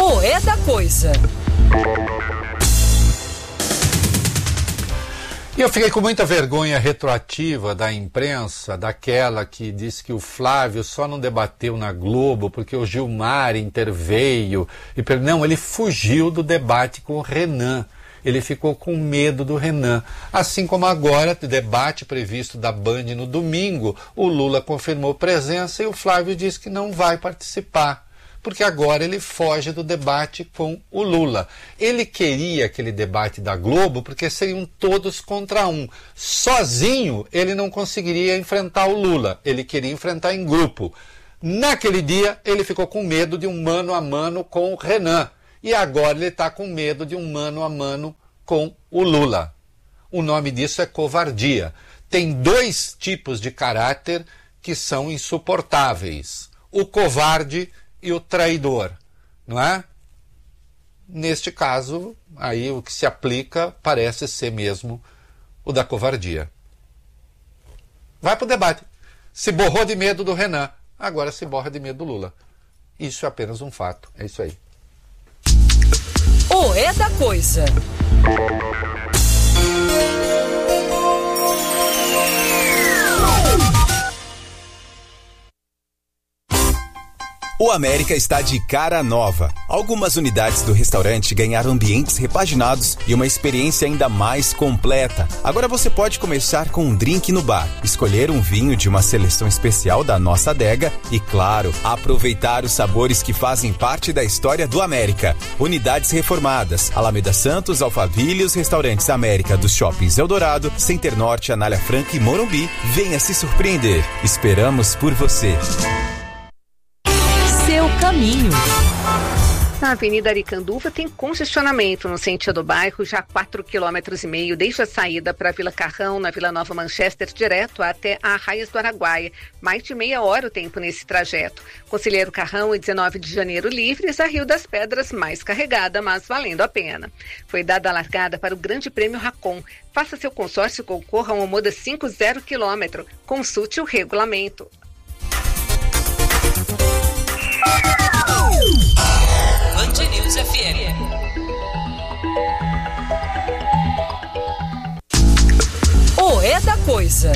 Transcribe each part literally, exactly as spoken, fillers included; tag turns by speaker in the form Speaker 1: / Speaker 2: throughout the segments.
Speaker 1: O É da Coisa.
Speaker 2: E eu fiquei com muita vergonha retroativa da imprensa, daquela que disse que o Flávio só não debateu na Globo porque o Gilmar interveio. E, não, ele fugiu do debate com o Renan. Ele ficou com medo do Renan. Assim como agora, o debate previsto da Band no domingo, o Lula confirmou presença e o Flávio disse que não vai participar. Porque agora ele foge do debate com o Lula. Ele queria aquele debate da Globo porque seriam todos contra um. Sozinho ele não conseguiria enfrentar o Lula. Ele queria enfrentar em grupo. Naquele dia ele ficou com medo de um mano a mano com o Renan. E agora ele está com medo de um mano a mano com o Lula. O nome disso é covardia. Tem dois tipos de caráter que são insuportáveis. O covarde e o traidor, não é? Neste caso, aí o que se aplica parece ser mesmo o da covardia. Vai para o debate. Se borrou de medo do Renan, agora se borra de medo do Lula. Isso é apenas um fato, é isso aí.
Speaker 1: O É da Coisa.
Speaker 3: O América está de cara nova. Algumas unidades do restaurante ganharam ambientes repaginados e uma experiência ainda mais completa. Agora você pode começar com um drink no bar, escolher um vinho de uma seleção especial da nossa adega e, claro, aproveitar os sabores que fazem parte da história do América. Unidades reformadas: Alameda Santos, Alphaville, os restaurantes América dos shoppings Eldorado, Center Norte, Anália Franca e Morumbi. Venha se surpreender. Esperamos por você.
Speaker 1: Seu caminho.
Speaker 4: A Avenida Aricanduva tem congestionamento no sentido do bairro, já quatro quilômetros e meio, desde a saída para a Vila Carrão, na Vila Nova Manchester, direto até a Arraias do Araguaia. Mais de meia hora o tempo nesse trajeto. Conselheiro Carrão e dezenove de janeiro livres, a Rio das Pedras mais carregada, mas valendo a pena. Foi dada a largada para o Grande Prêmio Racon. Faça seu consórcio e concorra a uma Moda cinco zero quilômetro. Consulte o regulamento.
Speaker 1: Band News F M. O É da Coisa.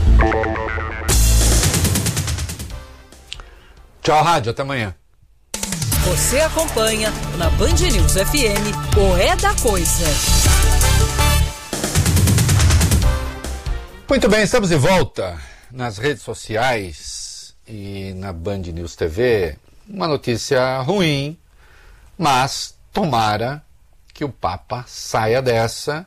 Speaker 2: Tchau, rádio. Até amanhã.
Speaker 1: Você acompanha na Band News F M o É da Coisa.
Speaker 2: Muito bem, estamos de volta nas redes sociais e na Band News T V. Uma notícia ruim, mas tomara que o Papa saia dessa.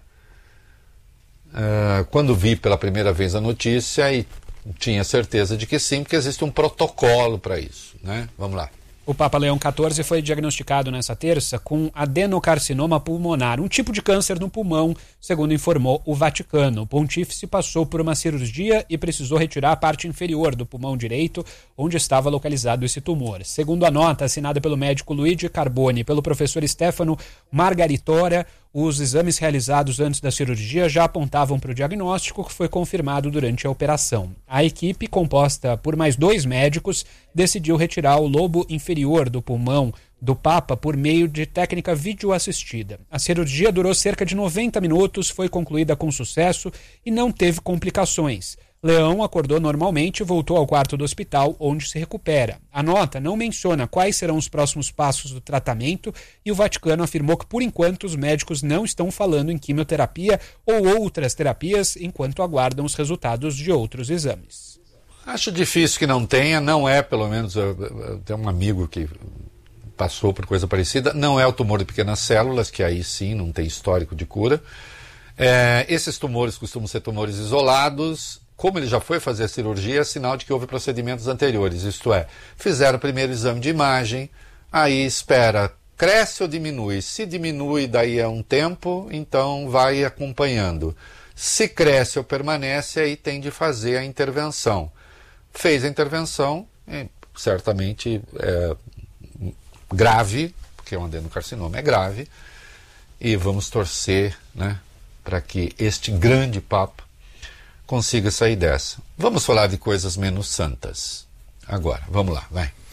Speaker 2: Uh, quando vi pela primeira vez a notícia, e tinha certeza de que sim, porque existe um protocolo para isso, né? Vamos lá.
Speaker 5: O Papa Leão quatorze foi diagnosticado nessa terça com adenocarcinoma pulmonar, um tipo de câncer no pulmão, segundo informou o Vaticano. O pontífice passou por uma cirurgia e precisou retirar a parte inferior do pulmão direito, onde estava localizado esse tumor. Segundo a nota assinada pelo médico Luigi Carboni e pelo professor Stefano Margaritora, os exames realizados antes da cirurgia já apontavam para o diagnóstico, que foi confirmado durante a operação. A equipe, composta por mais dois médicos, decidiu retirar o lobo inferior do pulmão do Papa por meio de técnica videoassistida. A cirurgia durou cerca de noventa minutos, foi concluída com sucesso e não teve complicações. Leão acordou normalmente e voltou ao quarto do hospital, onde se recupera. A nota não menciona quais serão os próximos passos do tratamento e o Vaticano afirmou que, por enquanto, os médicos não estão falando em quimioterapia ou outras terapias enquanto aguardam os resultados de outros exames.
Speaker 2: Acho difícil que não tenha, não é, pelo menos, eu, eu tenho um amigo que passou por coisa parecida, não é o tumor de pequenas células, que aí sim não tem histórico de cura. É, esses tumores costumam ser tumores isolados. Como ele já foi fazer a cirurgia, é sinal de que houve procedimentos anteriores, isto é, fizeram o primeiro exame de imagem, aí espera, cresce ou diminui? Se diminui daí a um tempo, então vai acompanhando. Se cresce ou permanece, aí tem de fazer a intervenção. Fez a intervenção, certamente é grave, porque um adenocarcinoma é grave, e vamos torcer, né, para que este grande Papa consiga sair dessa. Vamos falar de coisas menos santas. Agora, vamos lá, vai.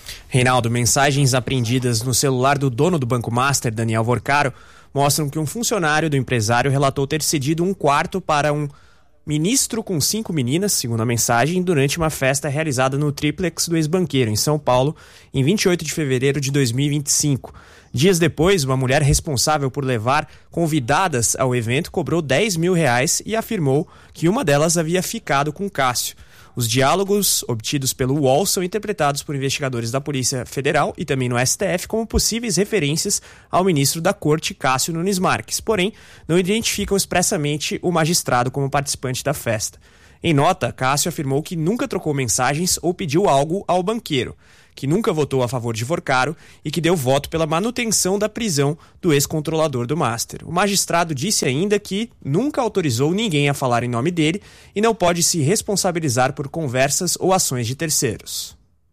Speaker 6: Reinaldo, mensagens apreendidas no celular do dono do Banco Master, Daniel Vorcaro, mostram que um funcionário do empresário relatou ter cedido um quarto para um ministro com cinco meninas, segundo a mensagem, durante uma festa realizada no triplex do ex-banqueiro, em São Paulo, em vinte e oito de fevereiro de dois mil e vinte e cinco. Dias depois, uma mulher responsável por levar convidadas ao evento cobrou dez mil reais e afirmou que uma delas havia ficado com Cássio. Os diálogos obtidos pelo U O L são interpretados por investigadores da Polícia Federal e também no S T F como possíveis referências ao ministro da Corte, Cássio Nunes Marques. Porém, não identificam expressamente o magistrado como participante da festa. Em nota, Cássio afirmou que nunca trocou mensagens ou pediu algo ao banqueiro, que nunca votou a favor de Vorcaro e que deu voto pela manutenção da prisão do ex-controlador do Master. O magistrado disse ainda que nunca autorizou ninguém a falar em nome dele e não pode se responsabilizar por conversas ou ações de terceiros.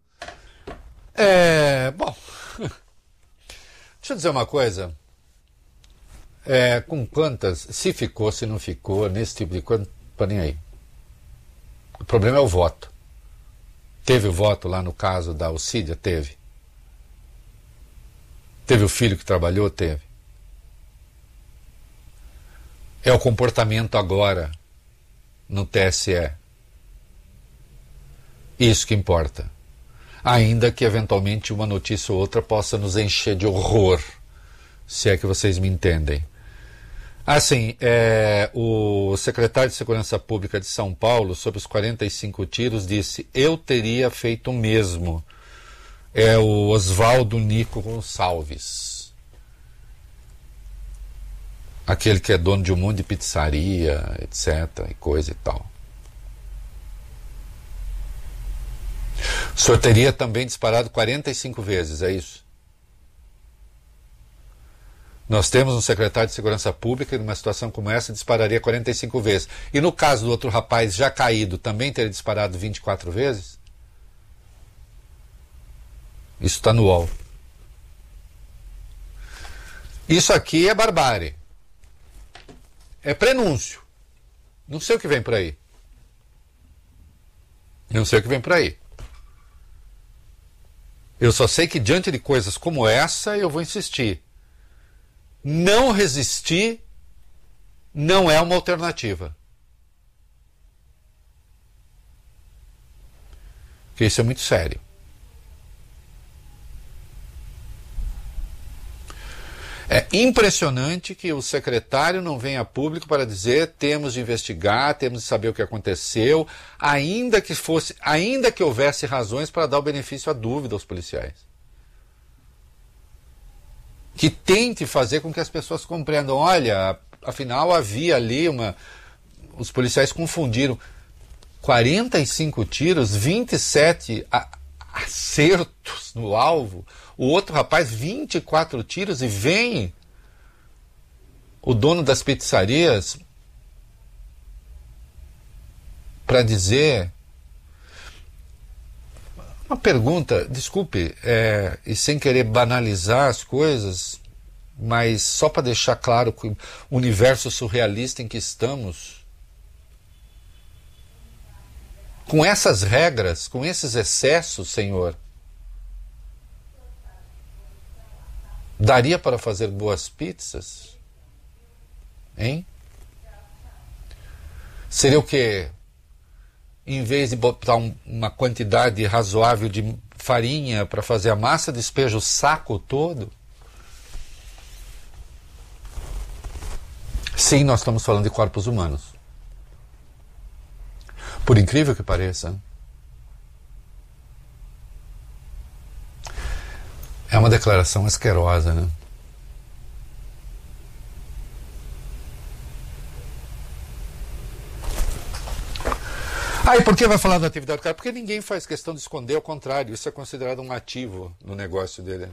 Speaker 2: É, bom, deixa eu dizer uma coisa. É, com quantas, se ficou, se não ficou, nesse tipo de coisa, não nem aí. O problema é o voto. Teve o voto lá no caso da Alcídia? Teve. Teve o filho que trabalhou? Teve. É o comportamento agora no T S E. Isso que importa. Ainda que eventualmente uma notícia ou outra possa nos encher de horror, se é que vocês me entendem. Assim, é, o secretário de Segurança Pública de São Paulo, sobre os quarenta e cinco tiros, disse: eu teria feito o mesmo. É o Oswaldo Nico Gonçalves. Aquele que é dono de um monte de pizzaria, etcétera, e coisa e tal. O senhor teria também disparado quarenta e cinco vezes, é isso? Nós temos um secretário de Segurança Pública que numa situação como essa dispararia quarenta e cinco vezes. E no caso do outro rapaz já caído, também teria disparado vinte e quatro vezes? Isso está no U O L. Isso aqui é barbárie. É prenúncio. Não sei o que vem por aí. Não sei o que vem por aí. Eu só sei que diante de coisas como essa eu vou insistir. Não resistir não é uma alternativa. Porque isso é muito sério. É impressionante que o secretário não venha a público para dizer: temos de investigar, temos de saber o que aconteceu, ainda que fosse, ainda que houvesse razões para dar o benefício à dúvida aos policiais. Que tente fazer com que as pessoas compreendam: olha, afinal havia ali uma... Os policiais confundiram quarenta e cinco tiros, vinte e sete acertos no alvo. O outro rapaz, vinte e quatro tiros, e vem o dono das pizzarias para dizer... Uma pergunta, desculpe, é, e sem querer banalizar as coisas, mas só para deixar claro que o universo surrealista em que estamos, com essas regras, com esses excessos, senhor, daria para fazer boas pizzas? Hein? Seria o quê? Em vez de botar um, uma quantidade razoável de farinha para fazer a massa, despeja o saco todo? Sim, nós estamos falando de corpos humanos. Por incrível que pareça, é uma declaração asquerosa, né? Ah, e por que vai falar da atividade do cara? Porque ninguém faz questão de esconder, ao contrário, isso é considerado um ativo no negócio dele.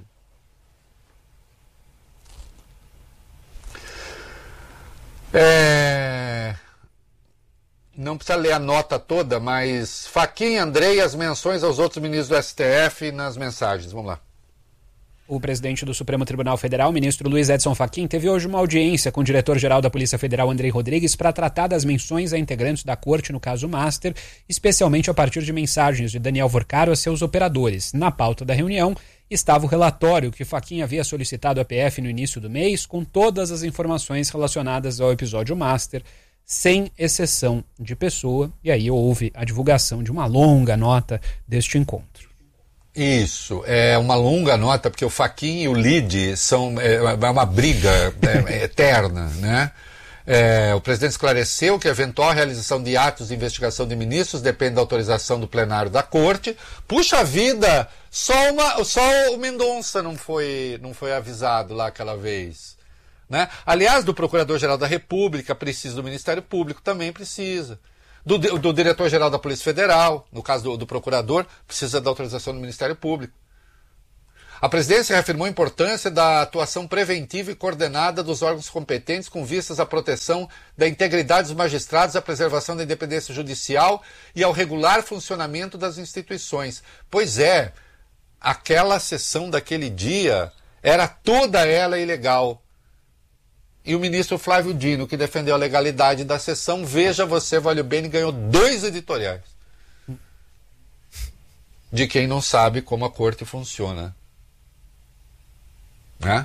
Speaker 2: É... Não precisa ler a nota toda, mas Fachin, Andrei, as menções aos outros ministros do S T F nas mensagens. Vamos lá.
Speaker 5: O presidente do Supremo Tribunal Federal, o ministro Luiz Edson Fachin, teve hoje uma audiência com o diretor-geral da Polícia Federal, Andrei Rodrigues, para tratar das menções a integrantes da corte no caso Master, especialmente a partir de mensagens de Daniel Vorcaro a seus operadores. Na pauta da reunião estava o relatório que Fachin havia solicitado à P F no início do mês, com todas as informações relacionadas ao episódio Master, sem exceção de pessoa, e aí houve a divulgação de uma longa nota deste encontro.
Speaker 2: Isso, é uma longa nota, porque o Fachin e o Lide são é, uma briga é, eterna, né? É, o presidente esclareceu que a eventual realização de atos de investigação de ministros depende da autorização do plenário da corte. Puxa vida, só, uma, só o Mendonça não foi, não foi avisado lá aquela vez, né? Aliás, do Procurador-Geral da República precisa, do Ministério Público também precisa. Do, do diretor-geral da Polícia Federal, no caso do, do procurador, precisa da autorização do Ministério Público. A presidência reafirmou a importância da atuação preventiva e coordenada dos órgãos competentes com vistas à proteção da integridade dos magistrados, à preservação da independência judicial e ao regular funcionamento das instituições. Pois é, aquela sessão daquele dia era toda ela ilegal. E o ministro Flávio Dino, que defendeu a legalidade da sessão, veja você, Valio Bene, ganhou dois editoriais. De quem não sabe como a corte funciona. Né?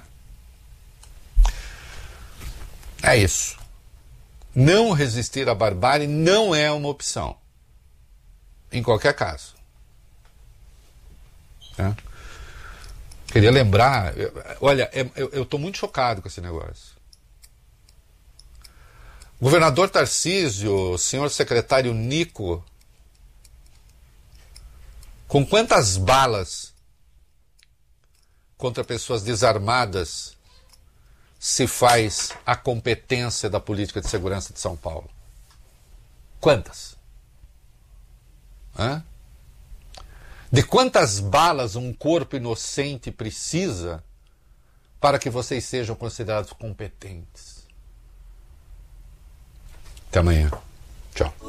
Speaker 2: É isso. Não resistir à barbárie não é uma opção. Em qualquer caso. Né? Queria lembrar... Olha, eu estou muito chocado com esse negócio. O governador Tarcísio, o senhor secretário Nico, com quantas balas contra pessoas desarmadas se faz a competência da política de segurança de São Paulo? Quantas? Hã? De quantas balas um corpo inocente precisa para que vocês sejam considerados competentes? Até amanhã. Tchau.